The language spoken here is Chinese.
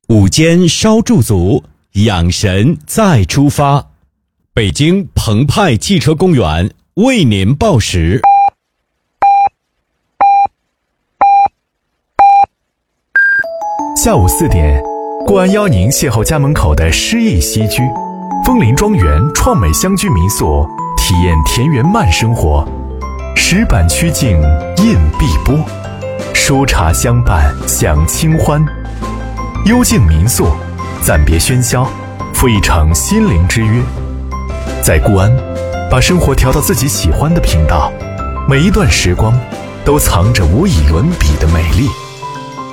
午间稍驻足，养神再出发。北京澎湃汽车公园为您报时。 下午4点，顾安邀您邂逅家门口的诗意西居，枫林庄园创美乡居民宿，体验田园慢生活。石板曲径映碧波，书茶相伴享清欢。幽静民宿，暂别喧嚣，赴一场心灵之约。在固安，把生活调到自己喜欢的频道，每一段时光都藏着无以伦比的美丽。